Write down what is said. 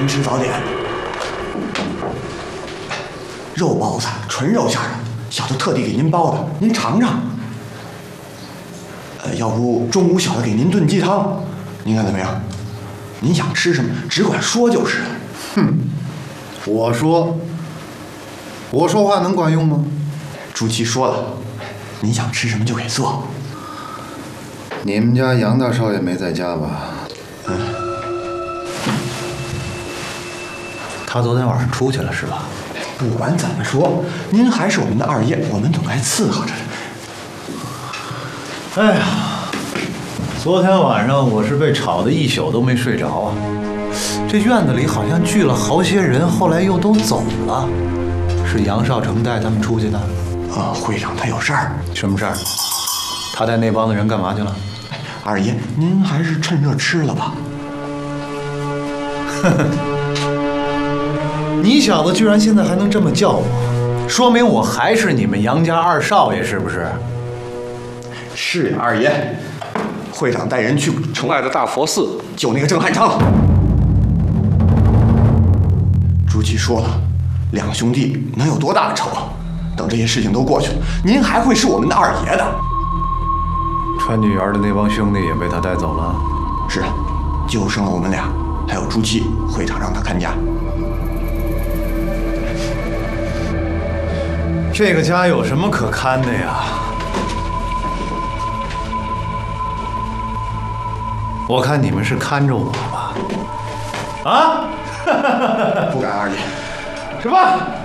您吃早点。肉包子，纯肉馅的，小的特地给您包的，您尝尝。要不中午小的给您炖鸡汤，您看怎么样？您想吃什么，只管说就是了。 哼，我说话能管用吗？ 朱七说了，您想吃什么就给做。 你们家杨大少爷没在家吧？ 他昨天晚上出去了是吧？ 不管怎么说，您还是我们的二爷，我们总该伺候着。 哎呀，昨天晚上我是被吵得一宿都没睡着啊！这院子里好像聚了好些人，后来又都走了。是杨少成带他们出去的？ 会长他有事儿。 什么事儿？他带那帮子人干嘛去了？ 二爷，您还是趁热吃了吧。 呵呵，你小子居然现在还能这么叫我，说明我还是你们杨家二少爷，是不是？ 是呀，二爷。会长带人去城外的大佛寺救那个郑汉昌。朱七说了，两兄弟能有多大的仇啊？等这些事情都过去了，您还会是我们的二爷的。 川剧园的那帮兄弟也被他带走了。 是啊，就剩了我们俩，还有朱七。会长让他看家。 这个家有什么可看的呀？我看你们是看着我吧？啊？ 不敢，二爷。 什么？